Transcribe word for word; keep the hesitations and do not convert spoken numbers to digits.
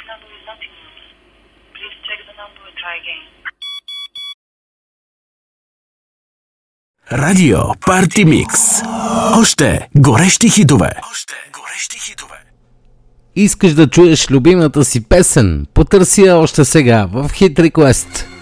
number is not in use. Please check the number and try again. Радио Парти Микс. Още горещи хитове. Още горещи хитове. Искаш да чуеш любимата си песен? Потърси я още сега в Hit Request.